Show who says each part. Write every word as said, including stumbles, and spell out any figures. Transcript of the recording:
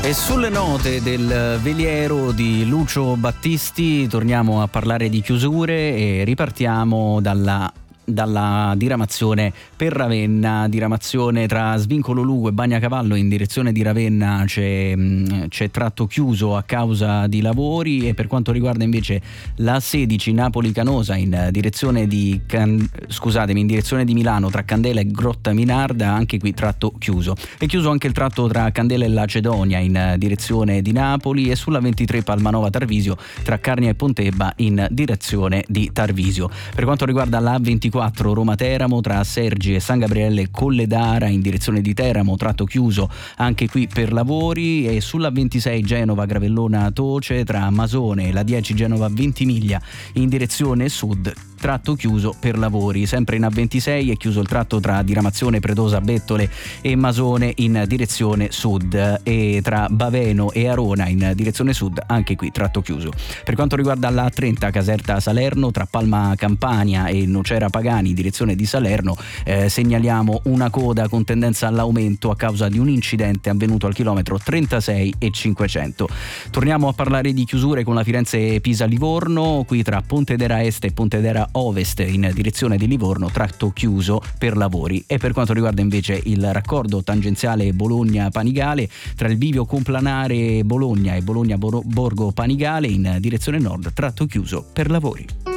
Speaker 1: E sulle note del veliero di Lucio Battisti torniamo a parlare di chiusure e ripartiamo dalla dalla diramazione per Ravenna, diramazione tra Svincolo Lugo e Bagnacavallo in direzione di Ravenna. C'è, c'è tratto chiuso a causa di lavori, e per quanto riguarda invece la sedici Napoli Canosa in direzione di Can... scusatemi in direzione di Milano tra Candela e Grotta Minarda, anche qui tratto chiuso. È chiuso anche il tratto tra Candela e Lacedonia in direzione di Napoli, e sulla ventitré Palmanova Tarvisio tra Carnia e Pontebba in direzione di Tarvisio. Per quanto riguarda la ventiquattro Roma Teramo tra Sergi e San Gabriele e Colledara in direzione di Teramo, tratto chiuso anche qui per lavori, e sulla ventisei Genova Gravellona Toce tra Masone e la dieci Genova Ventimiglia in direzione sud, tratto chiuso per lavori. Sempre in A ventisei è chiuso il tratto tra diramazione Predosa Bettole e Masone in direzione sud, e tra Baveno e Arona in direzione sud anche qui tratto chiuso. Per quanto riguarda la trenta Caserta Salerno tra Palma Campania e Nocera Pagani in direzione di Salerno, eh, segnaliamo una coda con tendenza all'aumento a causa di un incidente avvenuto al chilometro trentasei e cinquecento. Torniamo a parlare di chiusure con la Firenze Pisa Livorno, qui tra Pontedera Est e Pontedera Ovest in direzione di Livorno, tratto chiuso per lavori. E per quanto riguarda invece il raccordo tangenziale Bologna Panigale tra il bivio complanare Bologna e Bologna Borgo Panigale in direzione nord, tratto chiuso per lavori.